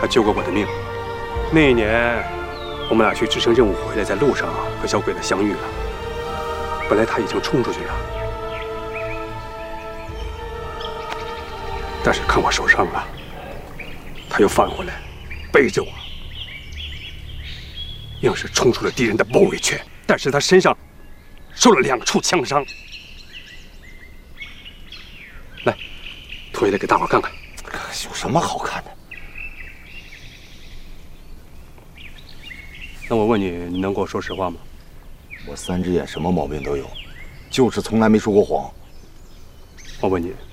他救过我的命。那一年，我们俩去执行任务回来，在路上和小鬼子相遇了。本来他已经冲出去了，但是看我受伤了，他又返回来，背着我，硬是冲出了敌人的包围圈。但是他身上受了2处枪伤。来，脱下来给大伙看看。 有什么好看的？ 那我问你，你能给我说实话吗？ 我3只眼什么毛病都有，就是从来没说过谎。 我问你，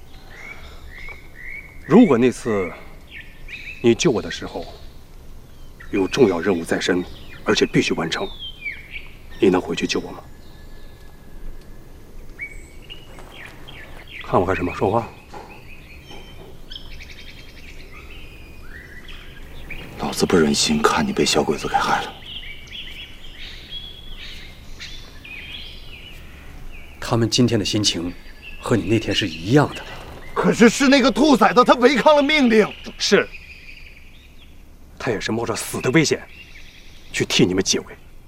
如果那次你救我的时候有重要任务在身，而且必须完成，你能回去救我吗？看我干什么？说话！ 老子不忍心看你被小鬼子给害了。 他们今天的心情和你那天是一样的。 可是那个兔崽子，他违抗了命令。 是，他也是冒着死的危险去替你们解围。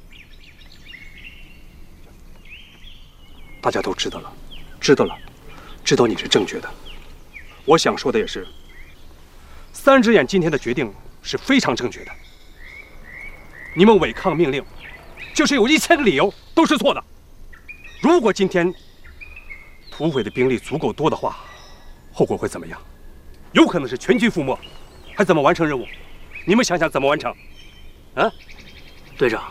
大家都知道了，知道你是正确的。我想说的也是，3只眼今天的决定是非常正确的。你们违抗命令，就是有1000个理由都是错的。如果今天土匪的兵力足够多的话，后果会怎么样？有可能是全军覆没，还怎么完成任务？你们想想怎么完成？啊， 队长，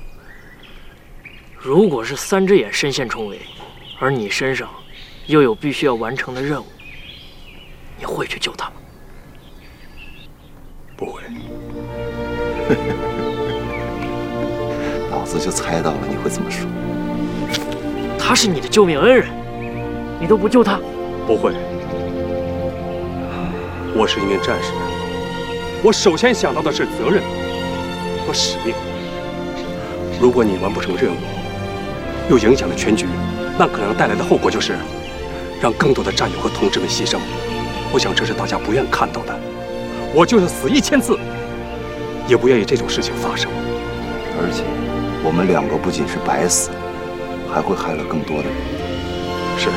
如果是3只眼身陷重围，而你身上又有必须要完成的任务，你会去救他吗？ 不会。 老子就猜到了你会这么说。 他是你的救命恩人，你都不救他？ 不会。我是一名战士，我首先想到的是责任和使命。如果你完不成任务，又影响了全局，那可能带来的后果就是让更多的战友和同志们牺牲。我想这是大家不愿看到的。我就是死1000次，也不愿意这种事情发生。 而且，我们2个不仅是白死，还会害了更多的人。 是。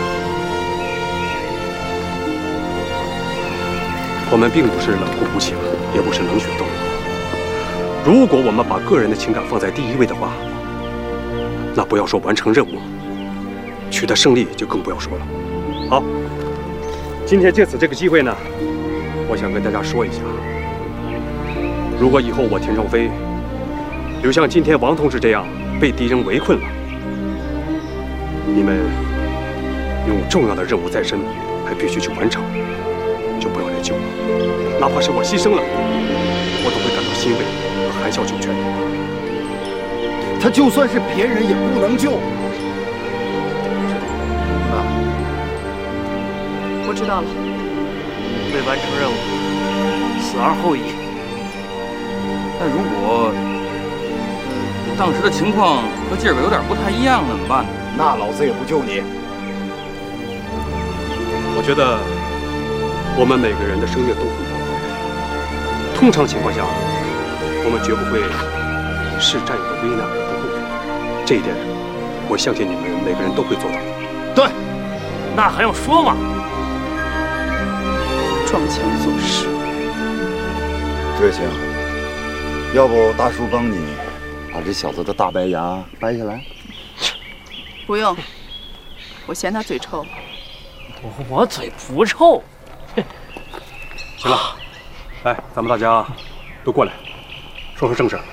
我们并不是冷酷无情，也不是冷血动物。如果我们把个人的情感放在第1位的话，那不要说完成任务，取得胜利就更不要说了。好，今天借此这个机会呢，我想跟大家说一下，如果以后我田壮飞有像今天王同志这样被敌人围困了，你们有重要的任务在身，还必须去完成，就不要来救我。哪怕是我牺牲了，我都会感到欣慰和含笑九泉。 他就算是别人也不能救。 我知道了。 为完成任务，死而后已。 但如果当时的情况和今儿个有点不太一样，怎么办呢？ 那老子也不救你。 我觉得我们每个人的生命都很宝贵。通常情况下，我们绝不会视战友的危难而不顾。这一点，我相信你们每个人都会做到。 对， 那还用说吗？ 装腔作势。 这行，要不大叔帮你把这小子的大白牙掰下来？ 不用，我嫌他嘴臭。 我嘴不臭。 行了，来，咱们大家都过来，说说正事。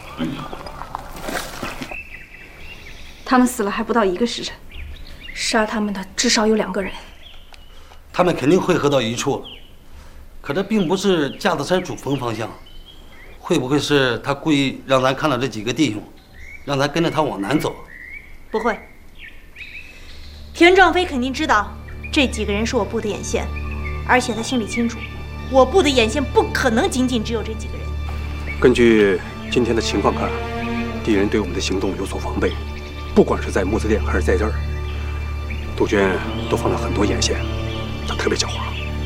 他们死了还不到1个时辰，杀他们的至少有2个人。 他们肯定汇合到一处，可这并不是架子山主峰方向，会不会是他故意让咱看到这几个弟兄，让咱跟着他往南走？ 不会，田壮飞肯定知道这几个人是我部的眼线，而且他心里清楚，我部的眼线不可能仅仅只有这几个人。 根据今天的情况看，敌人对我们的行动有所防备，不管是在木子店还是在这儿，杜鹃都放了很多眼线，他特别狡猾。